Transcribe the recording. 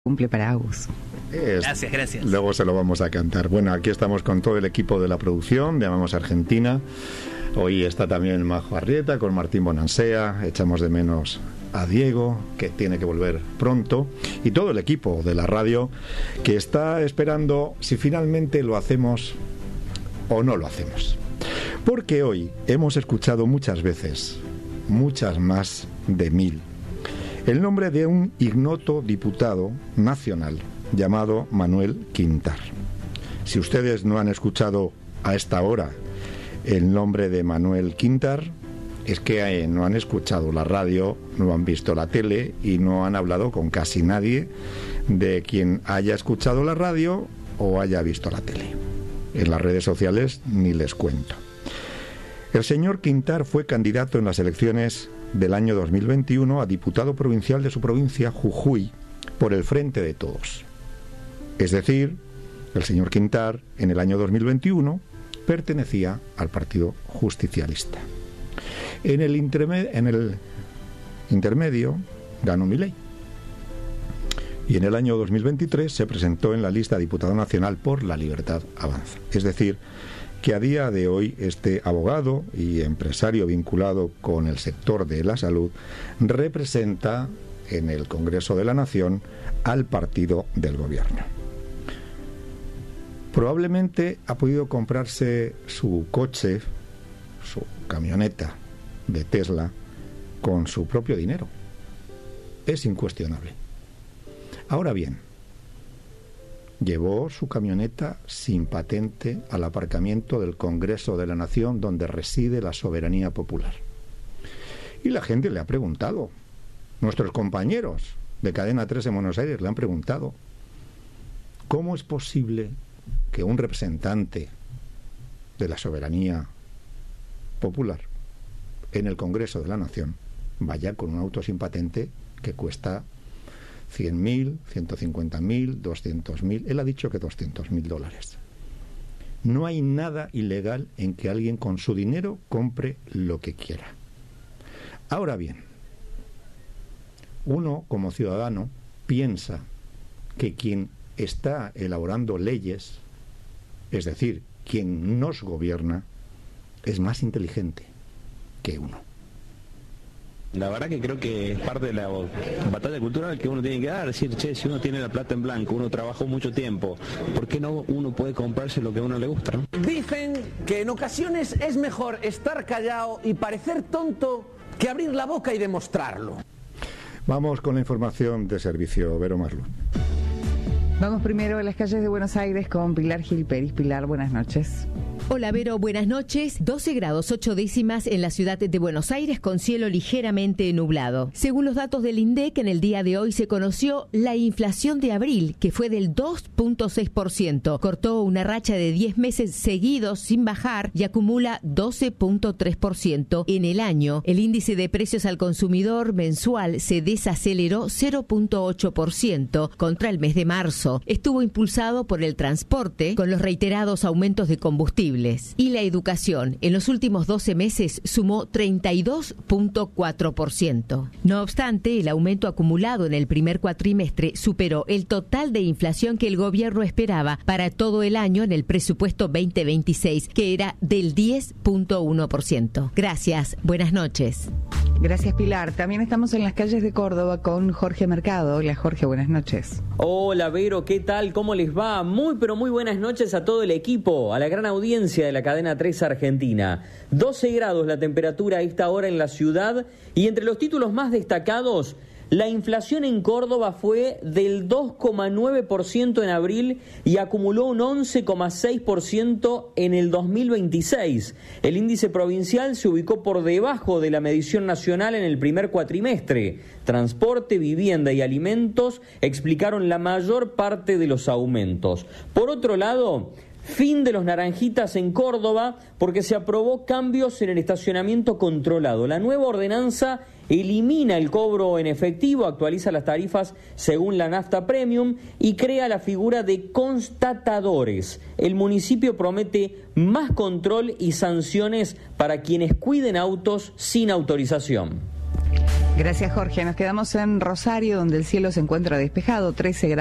Cumple para Agus. Gracias. Luego se lo vamos a cantar. Bueno, aquí estamos con todo el equipo de la producción de Amamos Argentina. Hoy está también Majo Arrieta con Martín Bonansea. Echamos de menos a Diego, que tiene que volver pronto, y todo el equipo de la radio que está esperando si finalmente lo hacemos o no lo hacemos. Porque hoy hemos escuchado muchas veces, muchas más de 1000, el nombre de un ignoto diputado nacional llamado Manuel Quintar. Si ustedes no han escuchado a esta hora el nombre de Manuel Quintar, es que no han escuchado la radio, no han visto la tele y no han hablado con casi nadie de quien haya escuchado la radio o haya visto la tele. En las redes sociales ni les cuento. El señor Quintar fue candidato en las elecciones del año 2021 a diputado provincial de su provincia, Jujuy, por el Frente de Todos. Es decir, el señor Quintar en el año 2021 pertenecía al Partido Justicialista. En el intermedio ganó Milei. Y en el año 2023 se presentó en la lista diputado nacional por La Libertad Avanza. Es decir, que a día de hoy este abogado y empresario vinculado con el sector de la salud representa en el Congreso de la Nación al partido del gobierno. Probablemente ha podido comprarse su coche, su camioneta de Tesla, con su propio dinero. Es incuestionable. Ahora bien, llevó su camioneta sin patente al aparcamiento del Congreso de la Nación, donde reside la soberanía popular. Y la gente le ha preguntado, nuestros compañeros de Cadena 3 en Buenos Aires le han preguntado, ¿cómo es posible que un representante de la soberanía popular en el Congreso de la Nación vaya con un auto sin patente que cuesta 100.000, 150.000, 200.000, él ha dicho que $200.000. No hay nada ilegal en que alguien con su dinero compre lo que quiera. Ahora bien, uno como ciudadano piensa que quien está elaborando leyes, es decir, quien nos gobierna, es más inteligente que uno. La verdad que creo que es parte de la batalla cultural que uno tiene que dar, decir, che, si uno tiene la plata en blanco, uno trabajó mucho tiempo, ¿por qué no uno puede comprarse lo que a uno le gusta, no? Dicen que en ocasiones es mejor estar callado y parecer tonto que abrir la boca y demostrarlo. Vamos con la información de servicio, Vero Marlú. Vamos primero a las calles de Buenos Aires con Pilar Gil Peris. Pilar, buenas noches. Hola Vero, buenas noches. 12 grados 8 décimas en la ciudad de Buenos Aires con cielo ligeramente nublado. Según los datos del INDEC, en el día de hoy se conoció la inflación de abril, que fue del 2.6%. Cortó una racha de 10 meses seguidos sin bajar y acumula 12.3% en el año. El índice de precios al consumidor mensual se desaceleró 0.8% contra el mes de marzo. Estuvo impulsado por el transporte, con los reiterados aumentos de combustible. Y la educación en los últimos 12 meses sumó 32.4%. No obstante, el aumento acumulado en el primer cuatrimestre superó el total de inflación que el gobierno esperaba para todo el año en el presupuesto 2026, que era del 10.1%. Gracias, buenas noches. Gracias, Pilar. También estamos en las calles de Córdoba con Jorge Mercado. Hola, Jorge, buenas noches. Hola, Vero, ¿qué tal? ¿Cómo les va? Muy, pero muy buenas noches a todo el equipo, a la gran audiencia de la Cadena 3 Argentina. 12 grados la temperatura a esta hora en la ciudad y entre los títulos más destacados, la inflación en Córdoba fue del 2,9% en abril y acumuló un 11,6% en el 2026. El índice provincial se ubicó por debajo de la medición nacional en el primer cuatrimestre. Transporte, vivienda y alimentos explicaron la mayor parte de los aumentos. Por otro lado, fin de los naranjitas en Córdoba porque se aprobó cambios en el estacionamiento controlado. La nueva ordenanza elimina el cobro en efectivo, actualiza las tarifas según la nafta premium y crea la figura de constatadores. El municipio promete más control y sanciones para quienes cuiden autos sin autorización. Gracias, Jorge. Nos quedamos en Rosario, donde el cielo se encuentra despejado, 13 grados.